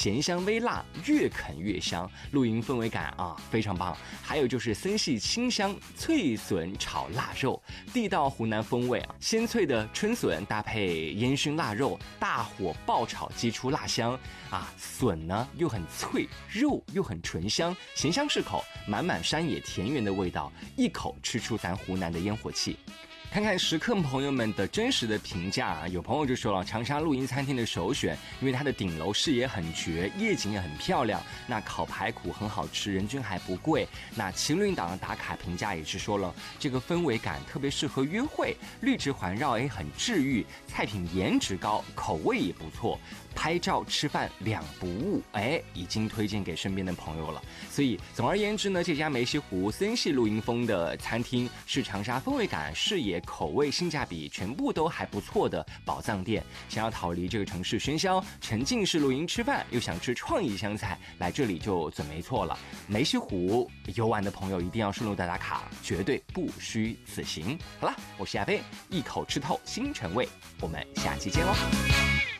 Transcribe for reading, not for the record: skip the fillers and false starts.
咸香微辣，越啃越香，露营氛围感啊非常棒。还有就是森系清香脆笋炒腊肉，地道湖南风味啊，鲜脆的春笋搭配烟熏腊肉，大火爆炒激出辣香啊，笋呢又很脆，肉又很醇香，咸香适口，满满山野田园的味道，一口吃出咱湖南的烟火气。看看食客朋友们的真实的评价啊，有朋友就说了，长沙露营餐厅的首选，因为它的顶楼视野很绝，夜景也很漂亮。那烤排骨很好吃，人均还不贵。那骑露营党的打卡评价也是说了，这个氛围感特别适合约会，绿植环绕也很治愈，菜品颜值高，口味也不错。拍照吃饭两不误，已经推荐给身边的朋友了。所以总而言之呢，这家梅溪湖森系露营风的餐厅是长沙氛围感、视野、口味、性价比全部都还不错的宝藏店。想要逃离这个城市喧嚣，沉浸式露营吃饭，又想吃创意湘菜，来这里就准没错了。梅溪湖游玩的朋友一定要顺路打卡，绝对不虚此行。好了，我是亚飞，一口吃透新城味，我们下期见喽。